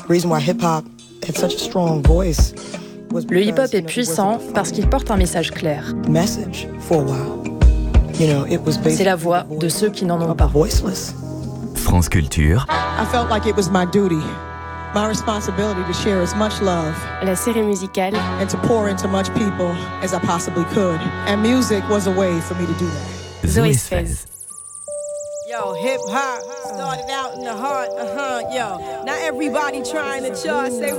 Le hip-hop est puissant parce qu'il porte un message clair. C'est la voix de ceux qui n'en ont pas. France Culture. I felt like it was my duty, my responsibility to share as much love La série musicale and to pour into much people as I possibly could. And music was a way for me to do that. Zoé Sfez. Yo, hip hop started out in the heart, yo. Now everybody trying to chart, say